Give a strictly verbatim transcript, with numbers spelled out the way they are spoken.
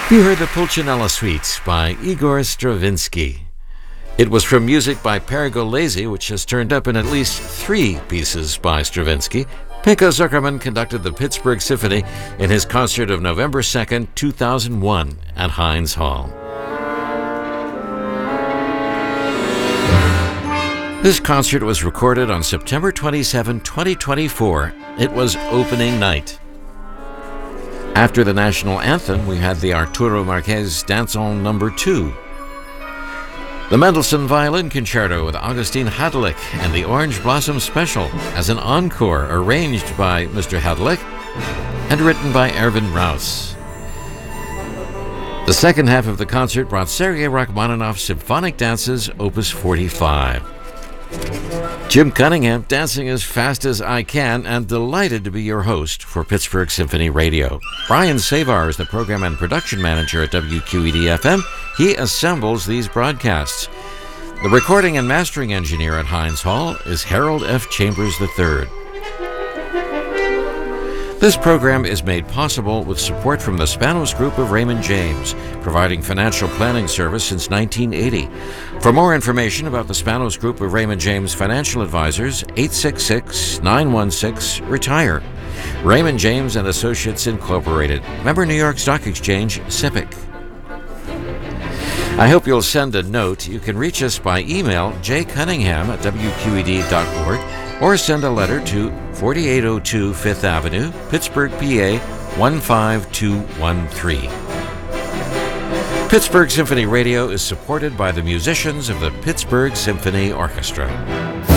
You heard the Pulcinella Suite by Igor Stravinsky. It was from music by Pergolesi, which has turned up in at least three pieces by Stravinsky. Pinko Zuckerman conducted the Pittsburgh Symphony in his concert of November second, two thousand one at Heinz Hall. This concert was recorded on September twenty-seventh, twenty twenty-four. It was opening night. After the national anthem, we had the Arturo Marquez Danson number two. The Mendelssohn Violin Concerto with Augustin Hadelich and the Orange Blossom Special as an encore arranged by Mister Hadelich and written by Erwin Rouse. The second half of the concert brought Sergei Rachmaninoff's Symphonic Dances, Opus forty-five. Jim Cunningham, dancing as fast as I can, and delighted to be your host for Pittsburgh Symphony Radio. Brian Savar is the program and production manager at W Q E D F M. He assembles these broadcasts. The recording and mastering engineer at Heinz Hall is Harold F. Chambers the third. This program is made possible with support from the Spanos Group of Raymond James, providing financial planning service since nineteen eighty. For more information about the Spanos Group of Raymond James Financial Advisors, eight six six, nine one six, RETIRE. Raymond James and Associates Incorporated. Member New York Stock Exchange, S I P C. I hope you'll send a note. You can reach us by email, j cunningham at w q e d dot org, or send a letter to forty-eight oh two Fifth Avenue, Pittsburgh, P A one five two one three. Pittsburgh Symphony Radio is supported by the musicians of the Pittsburgh Symphony Orchestra.